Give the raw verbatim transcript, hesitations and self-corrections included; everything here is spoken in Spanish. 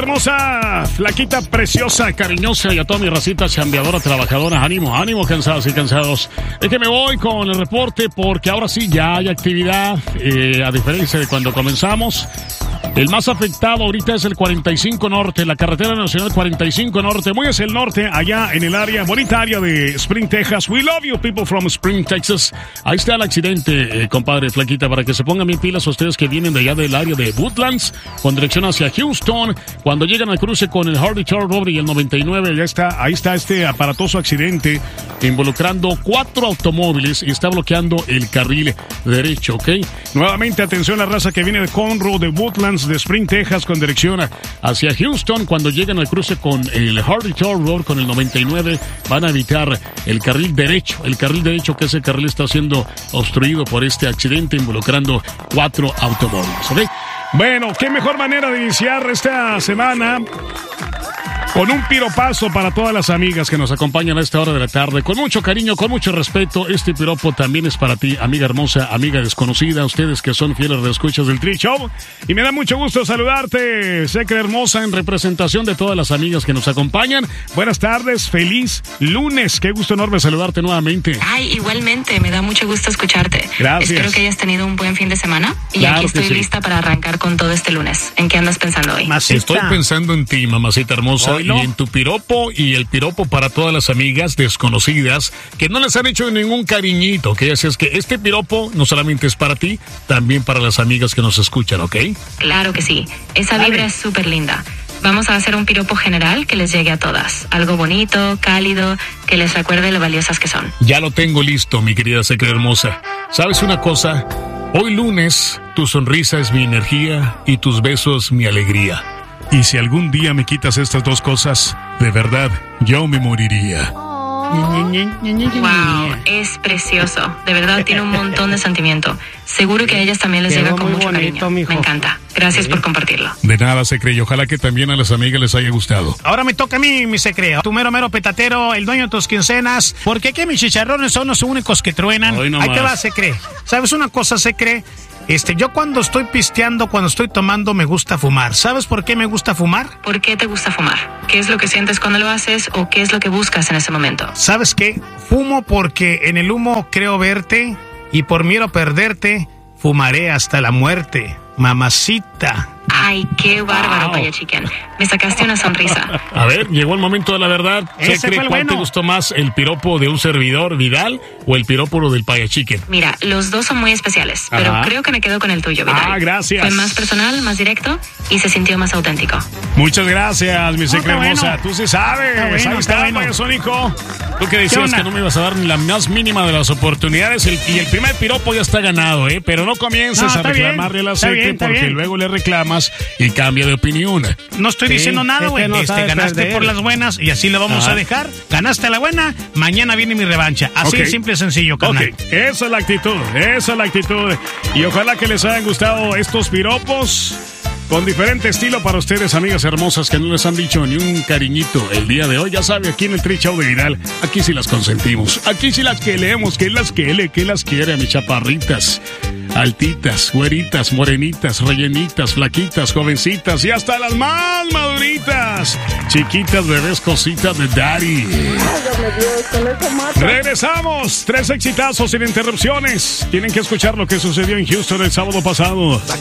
Hermosa, flaquita, preciosa, cariñosa y a toda mi racita chambeadora, trabajadora, ánimo, ánimo, cansados y cansados. Es que me voy con el reporte porque ahora sí ya hay actividad, eh, a diferencia de cuando comenzamos. El más afectado ahorita es el cuarenta y cinco Norte, la carretera nacional cuarenta y cinco Norte, muy hacia el norte, allá en el área, bonita área de Spring, Texas. We love you, people from Spring, Texas. Ahí está el accidente, eh, compadre, flaquita, para que se pongan bien pilas ustedes que vienen de allá del área de Woodlands, con dirección hacia Houston. Cuando llegan al cruce con el Hardy Charles Road y el noventa y nueve, ya está, ahí está este aparatoso accidente involucrando cuatro automóviles y está bloqueando el carril derecho, ¿ok? Nuevamente, atención a la raza que viene de Conroe, de Woodlands, de Spring, Texas, con dirección hacia Houston. Cuando llegan al cruce con el Hardy Charles Road, con el noventa y nueve, van a evitar el carril derecho, el carril derecho que ese carril está siendo obstruido por este accidente involucrando cuatro automóviles, ¿ok? Bueno, qué mejor manera de iniciar esta semana con un piropazo para todas las amigas que nos acompañan a esta hora de la tarde. Con mucho cariño, con mucho respeto, este piropo también es para ti, amiga hermosa, amiga desconocida, ustedes que son fieles reescuchas del Tri Show. Y me da mucho gusto saludarte, Secre hermosa, en representación de todas las amigas que nos acompañan. Buenas tardes, feliz lunes. Qué gusto enorme saludarte nuevamente. Ay, igualmente, me da mucho gusto escucharte. Gracias. Espero que hayas tenido un buen fin de semana. Y claro aquí estoy sí. lista para arrancar con todo este lunes. ¿En qué andas pensando hoy? Masita. Estoy pensando en ti, mamacita hermosa. ¿No? Y en tu piropo y el piropo para todas las amigas desconocidas que no les han hecho ningún cariñito, ¿ok? Así es que este piropo no solamente es para ti, también para las amigas que nos escuchan, ¿ok? Claro que sí. Esa vibra es súper linda. Vamos a hacer un piropo general que les llegue a todas. Algo bonito, cálido, que les recuerde lo valiosas que son. Ya lo tengo listo, mi querida Secre hermosa. ¿Sabes una cosa? Hoy lunes, tu sonrisa es mi energía y tus besos mi alegría. Y si algún día me quitas estas dos cosas, de verdad, yo me moriría. Wow, es precioso. De verdad tiene un montón de sentimiento. Seguro que a ellas también les Quedó llega con muy mucho bonito, cariño. mijo. Me encanta. Gracias por compartirlo. De nada, Secre, y ojalá que también a las amigas les haya gustado. Ahora me toca a mí, mi secreo. Tu mero, mero petatero, el dueño de tus quincenas. Porque aquí mis chicharrones son los únicos que truenan. Hoy no Ahí te más. va, secre. ¿Sabes una cosa, secre? Este, yo cuando estoy pisteando, cuando estoy tomando, me gusta fumar. ¿Sabes por qué me gusta fumar? ¿Por qué te gusta fumar? ¿Qué es lo que sientes cuando lo haces o qué es lo que buscas en ese momento? ¿Sabes qué? Fumo porque en el humo creo verte y por miedo a perderte, fumaré hasta la muerte. Mamacita. Ay, qué bárbaro, Wow. Paya Chicken. Me sacaste una sonrisa. A ver, llegó el momento de la verdad. Ese Secre, fue el ¿cuál te bueno. gustó más, el piropo de un servidor, Vidal, o el piropo del Paya Chicken? Mira, los dos son muy especiales, pero Ajá. creo que me quedo con el tuyo, Vidal. Ah, gracias. Fue más personal, más directo y se sintió más auténtico. Muchas gracias, mi Secre está hermosa. bueno. Tú sí sabes. Está bueno, Ahí está está, bueno. payasónico. Tú que ¿Qué decías onda? que no me ibas a dar ni la más mínima de las oportunidades. El, y el primer piropo ya está ganado, ¿eh? Pero no comiences No, a está bien, reclamarle a la está Secre bien, está porque bien. luego le reclamas y cambia de opinión. No estoy Sí, diciendo nada, es güey. que no Este, sabes ganaste perder. por las buenas y así lo vamos Ajá. a dejar. Ganaste la buena, mañana viene mi revancha. Así Ok. de simple y sencillo, carnal. Ok, esa es la actitud, esa es la actitud. Y ojalá que les hayan gustado estos piropos con diferente estilo para ustedes, amigas hermosas, que no les han dicho ni un cariñito el día de hoy. Ya sabe, aquí en el Tri Show de Vidal, aquí sí las consentimos. Aquí sí las que leemos, que las que le, que las quiere a mis chaparritas. Altitas, güeritas, morenitas, rellenitas, flaquitas, jovencitas y hasta las más maduritas. Chiquitas, bebés, cositas de daddy. Regresamos. Tres exitazos sin interrupciones. Tienen que escuchar lo que sucedió en Houston el sábado pasado.